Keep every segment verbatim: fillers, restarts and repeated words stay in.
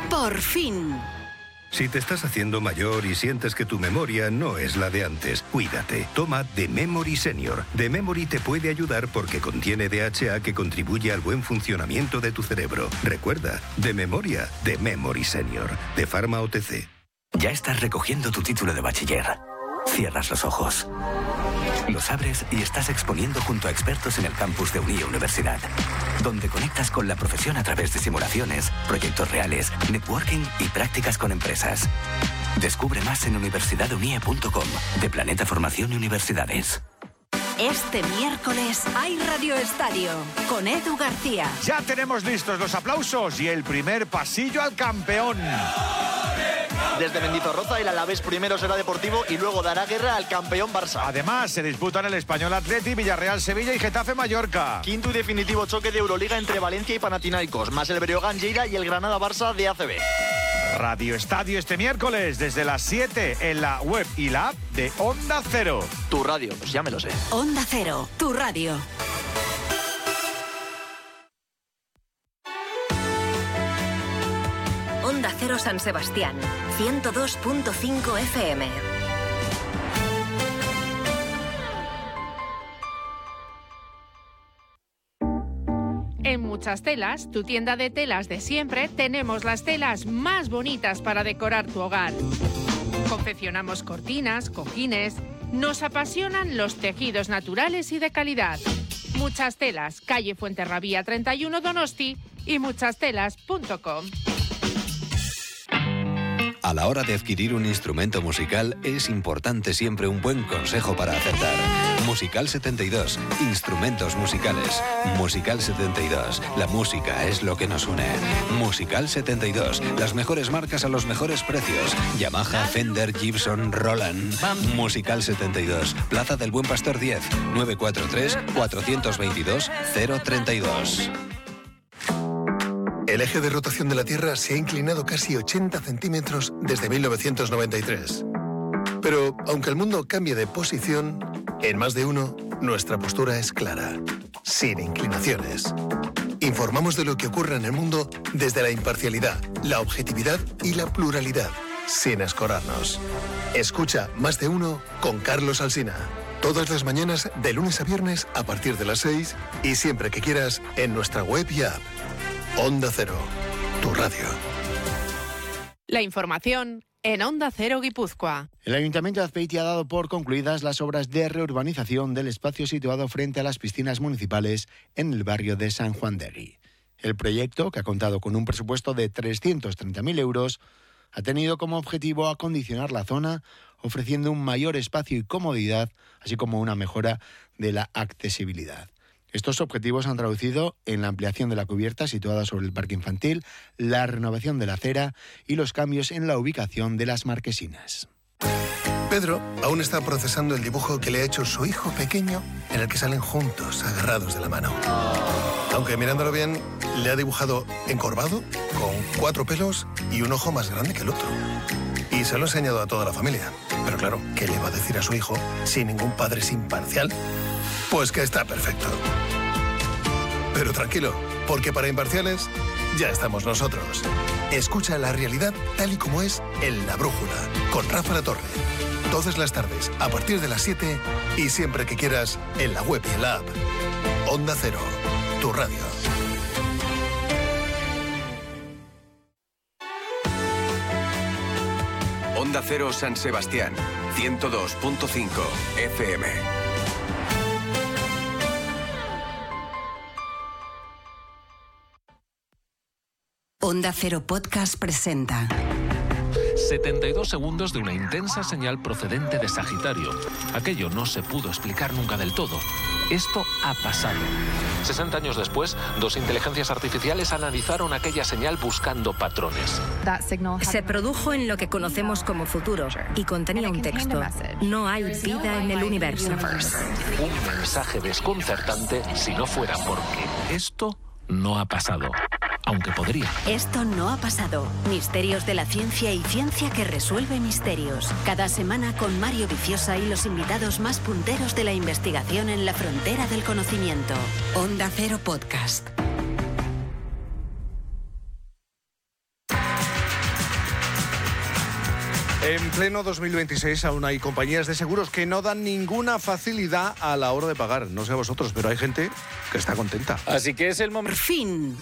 Por fin. Si te estás haciendo mayor y sientes que tu memoria no es la de antes, cuídate. Toma The Memory Senior. The Memory te puede ayudar porque contiene D H A que contribuye al buen funcionamiento de tu cerebro. Recuerda, de memoria, The Memory Senior. De Pharma O T C. Ya estás recogiendo tu título de bachiller. Cierras los ojos. Los abres y estás exponiendo junto a expertos en el campus de Unie Universidad, donde conectas con la profesión a través de simulaciones, proyectos reales, networking y prácticas con empresas. Descubre más en universidad unie punto com, de Planeta Formación y Universidades. Este miércoles hay Radio Estadio con Edu García. Ya tenemos listos los aplausos y el primer pasillo al campeón. Desde Mendizorroza el Alavés primero será Deportivo y luego dará guerra al campeón Barça. Además, se disputan el Español Atleti, Villarreal Sevilla y Getafe Mallorca. Quinto y definitivo choque de Euroliga entre Valencia y Panathinaikos, más el Breogán Lleida y el Granada Barça de A C B. Radio Estadio este miércoles desde las siete en la web y la app de Onda Cero. Tu radio, pues ya me lo sé. Onda Cero, tu radio. Onda Cero San Sebastián, ciento dos punto cinco F M. En Muchas Telas, tu tienda de telas de siempre, tenemos las telas más bonitas para decorar tu hogar. Confeccionamos cortinas, cojines. Nos apasionan los tejidos naturales y de calidad. Muchas Telas, calle Fuenterrabía treinta y uno Donosti y muchas telas punto com. A la hora de adquirir un instrumento musical es importante siempre un buen consejo para acertar. Musical setenta y dos, instrumentos musicales. Musical setenta y dos, la música es lo que nos une. Musical setenta y dos, las mejores marcas a los mejores precios. Yamaha, Fender, Gibson, Roland. Musical setenta y dos, Plaza del Buen Pastor diez, nueve cuatro tres, cuatro dos dos, cero tres dos. El eje de rotación de la Tierra se ha inclinado casi ochenta centímetros desde mil novecientos noventa y tres. Pero, aunque el mundo cambie de posición, en Más de Uno, nuestra postura es clara, sin inclinaciones. Informamos de lo que ocurre en el mundo desde la imparcialidad, la objetividad y la pluralidad, sin escorarnos. Escucha Más de Uno con Carlos Alsina. Todas las mañanas, de lunes a viernes, a partir de las seis, y siempre que quieras, en nuestra web y app. Onda Cero, tu radio. La información en Onda Cero Guipúzcoa. El Ayuntamiento de Azpeitia ha dado por concluidas las obras de reurbanización del espacio situado frente a las piscinas municipales en el barrio de San Juan de Egui. El proyecto, que ha contado con un presupuesto de trescientos treinta mil euros, ha tenido como objetivo acondicionar la zona, ofreciendo un mayor espacio y comodidad, así como una mejora de la accesibilidad. Estos objetivos han traducido en la ampliación de la cubierta situada sobre el parque infantil, la renovación de la acera y los cambios en la ubicación de las marquesinas. Pedro aún está procesando el dibujo que le ha hecho su hijo pequeño, en el que salen juntos, agarrados de la mano. Aunque mirándolo bien, le ha dibujado encorvado, con cuatro pelos y un ojo más grande que el otro. Y se lo ha enseñado a toda la familia. Pero claro, ¿qué le va a decir a su hijo si ningún padre es imparcial? Pues que está perfecto. Pero tranquilo, porque para imparciales ya estamos nosotros. Escucha la realidad tal y como es en La Brújula, con Rafa La Torre. Todas las tardes, a partir de las siete, y siempre que quieras, en la web y en la app. Onda Cero, tu radio. Onda Cero San Sebastián, ciento dos punto cinco F M. Onda Cero Podcast presenta setenta y dos segundos de una intensa señal procedente de Sagitario. Aquello no se pudo explicar nunca del todo. Esto ha pasado. sesenta años después, dos inteligencias artificiales analizaron aquella señal buscando patrones. Se produjo en lo que conocemos como futuro y contenía un texto. No hay vida en el universo. Un mensaje desconcertante si no fuera porque esto no ha pasado. Aunque podría. Esto no ha pasado. Misterios de la ciencia y ciencia que resuelve misterios. Cada semana con Mario Viciosa y los invitados más punteros de la investigación en la frontera del conocimiento. Onda Cero Podcast. En pleno dos mil veintiséis aún hay compañías de seguros que no dan ninguna facilidad a la hora de pagar. No sé a vosotros, pero hay gente que está contenta. Así que es el momento. Fin.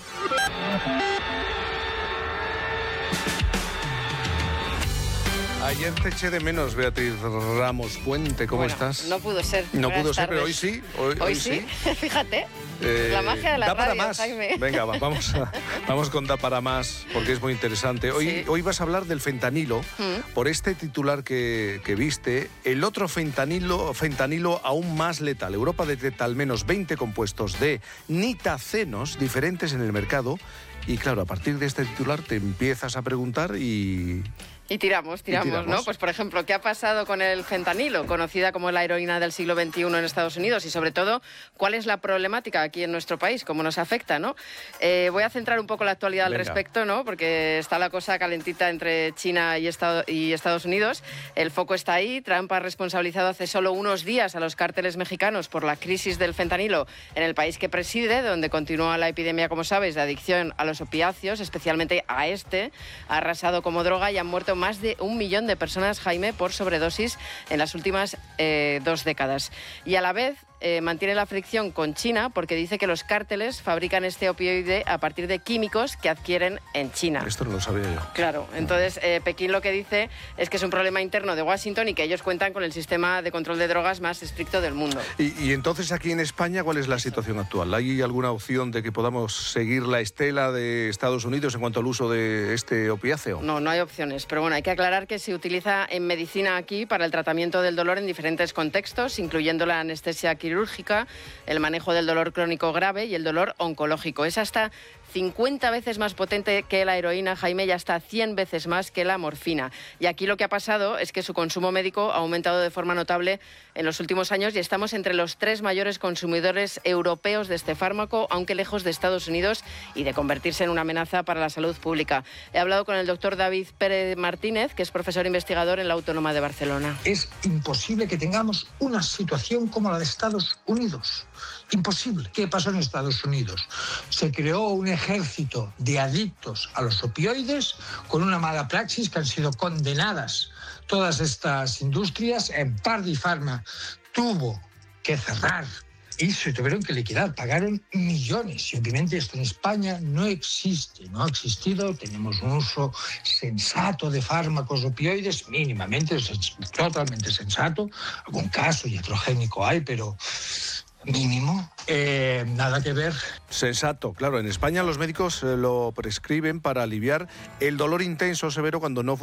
Ayer te eché de menos, Beatriz Ramos Puente. ¿Cómo bueno, estás? No pudo ser. No Buenas pudo ser, tardes. pero hoy sí. Hoy, Hoy, hoy sí. sí. Fíjate. Eh, la magia de la da radio, para más. Jaime. Venga, va, vamos, a, vamos con Da para más, porque es muy interesante. Hoy, Sí. hoy vas a hablar del fentanilo, Mm. por este titular que, que viste. El otro fentanilo, fentanilo aún más letal. Europa detecta al menos veinte compuestos de nitacenos diferentes en el mercado. Y claro, a partir de este titular te empiezas a preguntar y... Y tiramos, tiramos, Y tiramos. ¿no? Pues, por ejemplo, ¿qué ha pasado con el fentanilo, conocida como la heroína del siglo veintiuno en Estados Unidos? Y, sobre todo, ¿cuál es la problemática aquí en nuestro país? ¿Cómo nos afecta, no? Eh, voy a centrar un poco la actualidad Venga. al respecto, ¿no? Porque está la cosa calentita entre China y, Estado- y Estados Unidos. El foco está ahí. Trump ha responsabilizado hace solo unos días a los cárteles mexicanos por la crisis del fentanilo en el país que preside, donde continúa la epidemia, como sabéis, de adicción a los opiáceos, especialmente a este. Ha arrasado como droga y han muerto más de un millón de personas, Jaime, por sobredosis en las últimas eh, dos décadas. Y a la vez eh, mantiene la fricción con China porque dice que los cárteles fabrican este opioide a partir de químicos que adquieren en China. Esto no lo sabía yo. Claro, entonces eh, Pekín lo que dice es que es un problema interno de Washington y que ellos cuentan con el sistema de control de drogas más estricto del mundo. Y, y entonces aquí en España, ¿cuál es la situación actual? ¿Hay alguna opción de que podamos seguir la estela de Estados Unidos en cuanto al uso de este opiáceo? No, no hay opciones, pero bueno, hay que aclarar que se utiliza en medicina aquí para el tratamiento del dolor en diferentes contextos, incluyendo la anestesia quirúrgica, el manejo del dolor crónico grave y el dolor oncológico. Es hasta cincuenta veces más potente que la heroína, Jaime, y hasta cien veces más que la morfina. Y aquí lo que ha pasado es que su consumo médico ha aumentado de forma notable en los últimos años y estamos entre los tres mayores consumidores europeos de este fármaco, aunque lejos de Estados Unidos y de convertirse en una amenaza para la salud pública. He hablado con el doctor David Pérez Martínez, que es profesor investigador en la Autónoma de Barcelona. Es imposible que tengamos una situación como la de Estados Unidos. Imposible. ¿Qué pasó en Estados Unidos? Se creó un ejército de adictos a los opioides con una mala praxis que han sido condenadas todas estas industrias. En Pardi Pharma tuvo que cerrar y se tuvieron que liquidar, pagaron millones. Y obviamente esto en España no existe, no ha existido. Tenemos un uso sensato de fármacos opioides, mínimamente, es totalmente sensato. Algún caso iatrogénico hay, pero mínimo. Eh, nada que ver. Sensato, claro. En España los médicos eh, lo prescriben para aliviar el dolor intenso severo cuando no